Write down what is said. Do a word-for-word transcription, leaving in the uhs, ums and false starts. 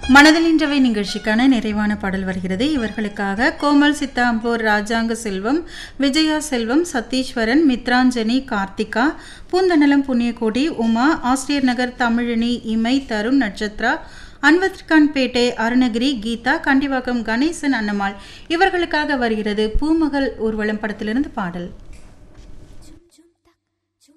மனதில் இன்றவை நிகழ்ச்சிக்கான நிறைவான பாடல் வருகிறது. இவர்களுக்காக கோமல் சித்தாம்பூர், ராஜாங்க செல்வம், விஜயா செல்வம், சத்தீஸ்வரன், மித்ராஞ்சனி, கார்த்திகா, பூந்தனலம், புண்ணியகோடி, உமா, ஆசிரியர் நகர், தமிழினி, இமை, தருண், நட்சத்திரா, அன்வத்கான் பேட்டை, அருணகிரி, கீதா, கண்டிவாக்கம், கணேசன், அன்னம்மாள் இவர்களுக்காக வருகிறது பூமகள் ஊர்வலம் படத்திலிருந்து பாடல்.